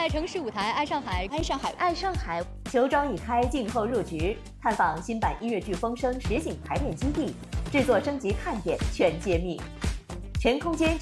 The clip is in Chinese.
在城市舞台爱上海， 爱上海， 爱上海。球庄已开，静候入局。探访新版音乐剧《风声》实景排练基地，制作升级看点全揭秘。全空间